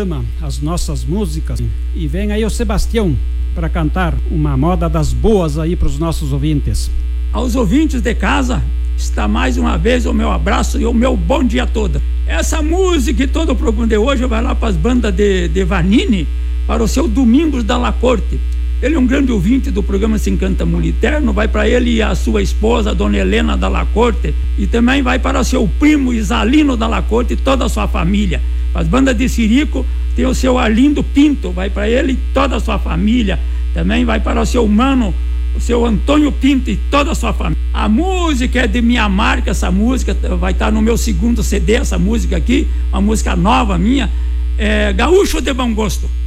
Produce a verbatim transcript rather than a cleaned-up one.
programa, as nossas músicas. E vem aí o Sebastião para cantar uma moda das boas aí para os nossos ouvintes. Aos ouvintes de casa, está mais uma vez o meu abraço e o meu bom dia todo. Essa música e todo o programa de hoje vai lá para as bandas de, de Vanini, para o seu Domingos da La Corte. Ele é um grande ouvinte do programa Se Encanta Muliterno, vai para ele e a sua esposa, Dona Helena da La Corte, e também vai para o seu primo Isalino da La Corte e toda a sua família. As bandas de Sirico tem o seu Arlindo Pinto, vai para ele e toda a sua família. Também vai para o seu mano, o seu Antônio Pinto e toda a sua família. A música é de minha marca, essa música vai estar no meu segundo C D, essa música aqui, uma música nova minha, é Gaúcho de Bom Gosto.